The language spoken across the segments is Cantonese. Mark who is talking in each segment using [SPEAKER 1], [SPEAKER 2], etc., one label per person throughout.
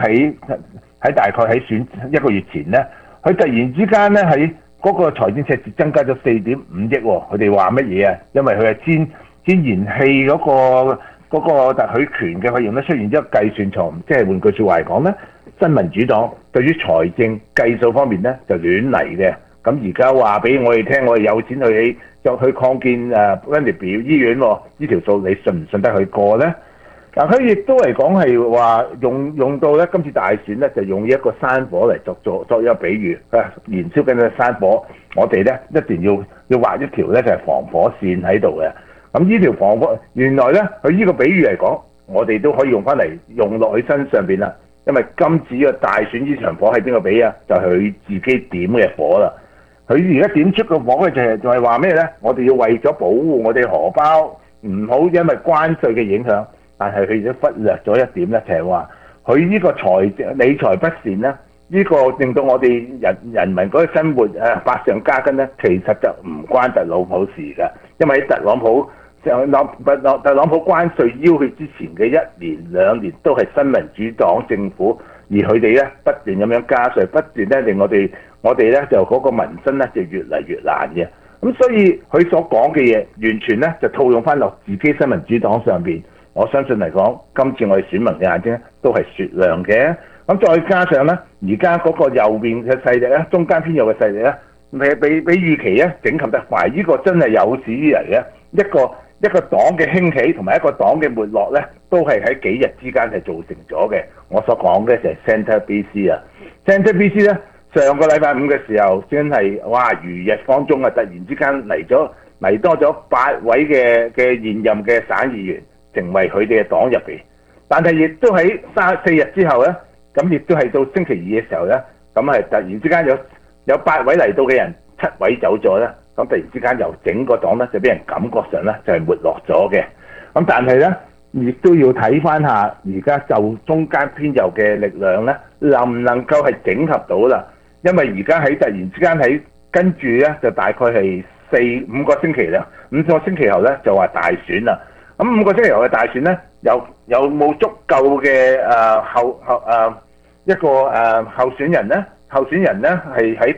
[SPEAKER 1] 喺大概喺選一個月前咧，佢突然之間咧喺嗰個財政赤字增加咗4.5億喎。佢哋話乜嘢啊？因為佢係天然氣嗰個特許權嘅費用咧出現咗計算錯誤，即係換句説話嚟講咧，新民主黨對於財政計數方面咧就亂嚟嘅。咁而家話俾我哋聽，我哋有錢去擴建Vanderbilt 醫院喎，呢條數你信唔信得佢過咧？嗱，佢亦都嚟講係話用到咧，今次大選咧就用一個山火嚟作一個比喻，燃燒緊嘅山火，我哋咧一定要畫一條咧就係防火線喺度嘅。咁呢條防火原來咧，佢呢個比喻嚟講，我哋都可以用翻嚟用落佢身上邊啦。因為今次嘅大選呢場火係邊個俾啊？就係佢自己點嘅火啦。佢而家點出個火嘅就係話咩咧？我哋要為咗保護我哋荷包，唔好因為關稅嘅影響。但係佢都忽略咗一點咧，就係話佢呢個財政理財不善咧，呢個令到我哋人民嗰個生活百上加斤咧，其實就唔關特朗普事㗎。因為喺特朗普關稅要求之前嘅1年2年都係新民主黨政府，而佢哋咧不斷咁樣加稅，不斷咧令我哋咧就嗰個民生咧就越嚟越難嘅。咁所以佢所講嘅嘢完全咧就套用翻落自己新民主黨上邊。我相信嚟講，今次我哋選民嘅眼睛都係雪亮嘅。咁再加上咧，而家嗰個右邊嘅勢力咧，中間偏右嘅勢力咧，比預期咧整合得快。呢個真係有史以嚟嘅一個黨嘅興起同埋一個黨嘅沒落咧，都係喺幾日之間係造成咗嘅。我所講嘅就係 Centre BC 啊 ，Centre BC 咧上個禮拜5嘅時候真係哇如日方中啊！突然之間嚟多咗8位嘅現任嘅省議員。成為佢哋嘅黨入邊，但係亦都喺4日之後咧，咁亦都係到星期2嘅時候咧，咁係突然之間有8位嚟到嘅人，7位走咗咧，咁突然之間由整個黨咧就俾人感覺上咧就係沒落咗嘅。咁但係咧，亦都要睇翻下而家就中間偏右嘅力量咧，能唔能夠係整合到啦？因為而家喺突然之間跟住咧，就大概係5個星期啦，5個星期後咧就話大選啦。咁5個星期後嘅大選咧，有冇足夠嘅候選人咧？候選人咧係喺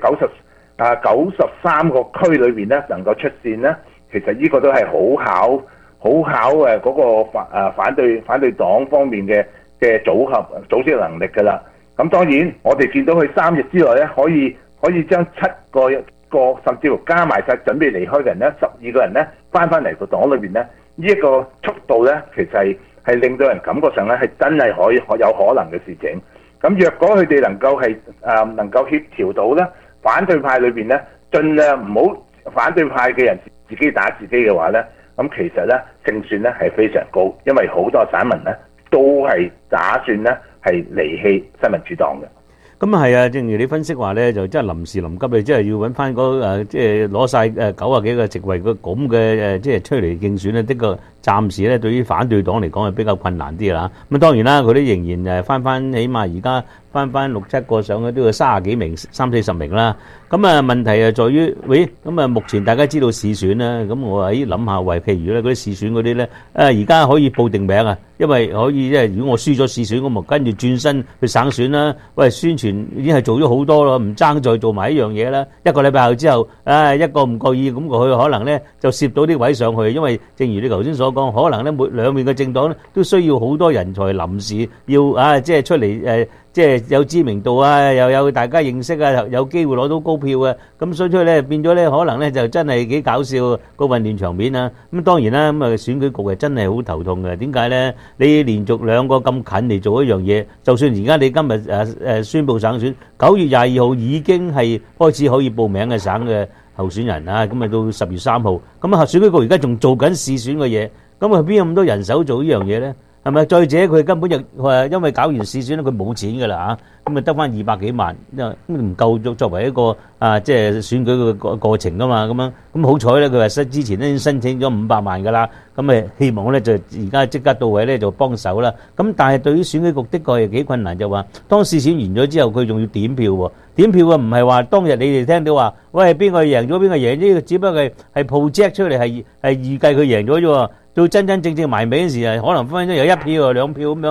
[SPEAKER 1] 93個區裏邊咧能夠出線咧，其實呢個都係好考嗰個反對黨方面嘅組織能力㗎啦。咁當然我哋見到佢3日之內咧可以將7個甚至乎加埋晒準備離開嘅人咧，12個人咧翻嚟個黨裏邊咧。呢一個速度咧，其實係令到人感覺上咧係真係有可能嘅事情。咁若果佢哋能夠協調到咧，反對派裏邊咧，盡量唔好反對派嘅人自己打自己嘅話咧，咁其實咧勝算咧係非常高，因為好多省民咧都係打算咧係離棄新民主黨嘅。
[SPEAKER 2] 咁啊係啊，正如你分析話咧，就真係臨時臨急，你真係要揾翻嗰即係攞晒90幾個席位嘅咁嘅即係出嚟競選咧，的確暫時咧對於反對黨嚟講係比較困難啲啦。咁當然啦，佢都仍然翻起碼而家翻6、7個上去都要30幾名、30-40名啦。咁啊問題在於，咁啊目前大家知道市選啦，咁我諗下譬如咧嗰啲市選嗰啲咧，而家可以報定名啊，因為可以即係如果我輸咗市選，我咪跟住轉身去省選啦。宣傳已經係做咗好多咯，唔爭再做埋一樣嘢啦。1個禮拜後之後，一個唔覺意咁佢可能咧就攝到啲位上去，因為正如你頭先所講，可能咧兩面嘅政黨咧都需要好多人才臨時要即係出嚟即係有知名度啊，又有大家認識啊，有機會攞到高票啊，咁所以咧變咗咧可能咧就真係幾搞笑個混亂場面啊！咁當然啦，咁選舉局係真係好頭痛嘅。點解咧？你連續2個咁近嚟做一樣嘢，就算而家你今日宣布省選，9月22號已經係開始可以報名嘅省嘅候選人啊，咁啊到10月3號，咁啊選舉局而家仲做緊試選嘅嘢，咁啊邊有咁多人手做呢樣嘢咧？係咪？再者佢根本就因為搞完試選咧，佢冇錢㗎啦嚇，咁啊得翻200幾萬，唔夠作為一個即係選舉嘅過程㗎嘛，咁樣咁好彩咧，佢話之前咧已經申請咗500萬㗎啦，咁希望咧就而家即刻到位咧就幫手啦。咁但係對於選舉局的確係幾困難，就話當試選完咗之後，佢仲要點票喎。點票啊，唔係話當日你哋聽到話，喂邊個贏咗邊個贏，呢個只不過係 project 出嚟係預計佢贏咗啫喎。到真正埋尾嗰時啊，可能分分鐘有1票啊2票咁樣，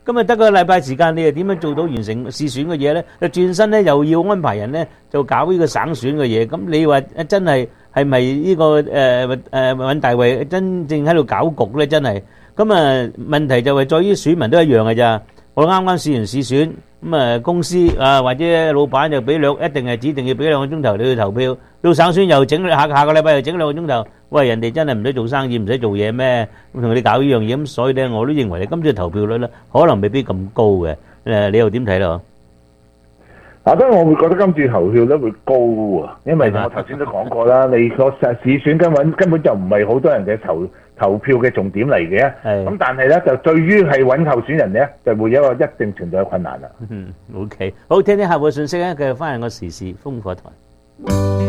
[SPEAKER 2] 今日得個禮拜時間，你又點樣做到完成市選嘅嘢咧？就轉身咧又要安排人咧就搞呢個省選嘅嘢。咁你話真係咪呢個尹大衛真正喺度搞局咧？真係咁啊！問題就係在於選民都一樣嘅咋。我啱啱試完市選，咁啊公司啊或者老闆就俾一定係指定要俾2個鐘頭你去投票。到省選又整下個禮拜又整2個鐘頭。喂，人哋真係唔使做生意，唔使做嘢咩？咁同你搞呢樣嘢，咁所以咧，我都認為你今次投票率咧，可能未必咁高嘅。你又點睇咧？
[SPEAKER 1] 嗱，當然我會覺得今次投票率會高喎，因為我頭先都講過啦，你個市選根本就唔係好多人嘅投票嘅重點嚟嘅。咁但係咧，就對於係揾候選人咧，就會有一個一定程度嘅困難啦。
[SPEAKER 2] OK， 好，聽聽客戶嘅信息咧，繼續翻嚟個時事風火台。